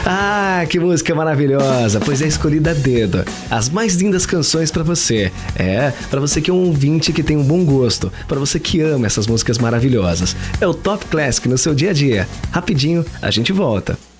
Ah, que música maravilhosa, pois é escolhida a dedo. As mais lindas canções pra você. Pra você que é um ouvinte que tem um bom gosto, pra você que ama essas músicas maravilhosas. É o Top Classic no seu dia a dia. Rapidinho, a gente volta.